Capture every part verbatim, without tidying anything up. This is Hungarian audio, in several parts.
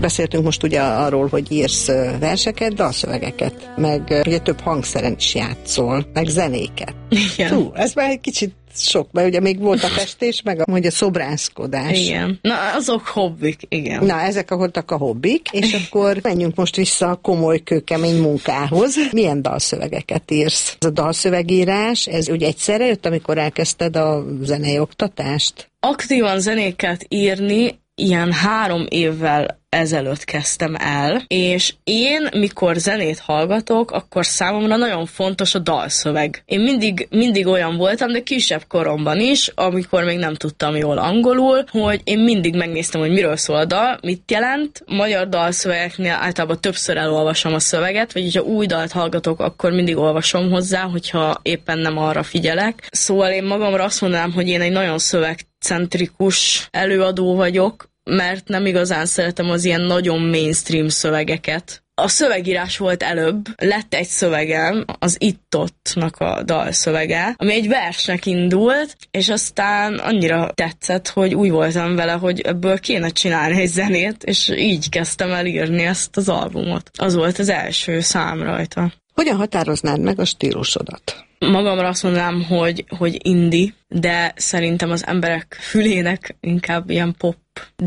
beszéltünk most ugye arról, hogy írsz verseket, dalszövegeket, meg ugye több hangszeren is játszol, meg zenéket. Igen. Hú, ez már egy kicsit sok, mert ugye még volt a festés, meg a, hogy a szobrászkodás. Igen. Na, azok hobbik, igen. Na, ezek voltak a hobbik, és akkor menjünk most vissza a komoly, kőkemény munkához. Milyen dalszövegeket írsz? Ez a dalszövegírás, ez ugye egyszerre jött, amikor elkezdted a zenei oktatást? Aktívan zenéket írni ilyen három évvel ezelőtt kezdtem el, és én, mikor zenét hallgatok, akkor számomra nagyon fontos a dalszöveg. Én mindig, mindig olyan voltam, de kisebb koromban is, amikor még nem tudtam jól angolul, hogy én mindig megnéztem, hogy miről szól a dal, mit jelent. Magyar dalszövegeknél általában többször elolvasom a szöveget, vagy hogyha új dalt hallgatok, akkor mindig olvasom hozzá, hogyha éppen nem arra figyelek. Szóval én magamra azt mondanám, hogy én egy nagyon szövegcentrikus előadó vagyok, mert nem igazán szeretem az ilyen nagyon mainstream szövegeket. A szövegírás volt előbb, lett egy szövegem, az Itt-Ottnak a dalszövege, ami egy versnek indult, és aztán annyira tetszett, hogy úgy voltam vele, hogy ebből kéne csinálni egy zenét, és így kezdtem el írni ezt az albumot. Az volt az első szám rajta. Hogyan határoznád meg a stílusodat? Magamra azt mondanám, hogy, hogy indie, de szerintem az emberek fülének inkább ilyen pop.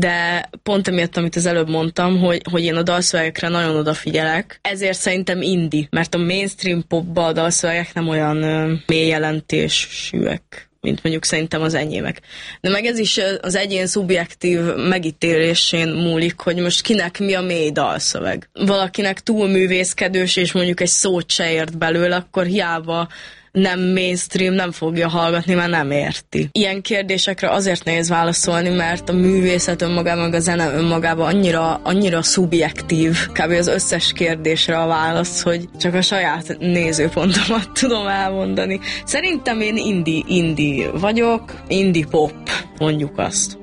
De pont emiatt, amit az előbb mondtam, hogy, hogy én a dalszövegekre nagyon odafigyelek, ezért szerintem indie, mert a mainstream popba a dalszövegek nem olyan ö, mély jelentésűek, mint mondjuk szerintem az enyémek. De meg ez is az egyén szubjektív megítélésén múlik, hogy most kinek mi a mély dalszöveg. Valakinek túl művészkedős, és mondjuk egy szót se ért belőle, akkor hiába nem mainstream, nem fogja hallgatni, mert nem érti. Ilyen kérdésekre azért nehéz válaszolni, mert a művészet önmagában, meg a zene önmagában annyira, annyira szubjektív, kb. Az összes kérdésre a válasz, hogy csak a saját nézőpontomat tudom elmondani. Szerintem én indie, indie vagyok, indie pop, mondjuk azt.